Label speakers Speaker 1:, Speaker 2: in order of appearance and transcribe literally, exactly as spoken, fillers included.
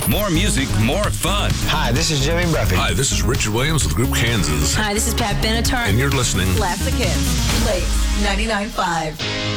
Speaker 1: More music, more fun.
Speaker 2: Hi, this is Jimmy Buffett.
Speaker 3: Hi, this is Richard Williams with Group Kansas.
Speaker 4: Hi, this is Pat Benatar.
Speaker 3: And you're listening.
Speaker 5: Classic Hits. Late ninety-nine point five.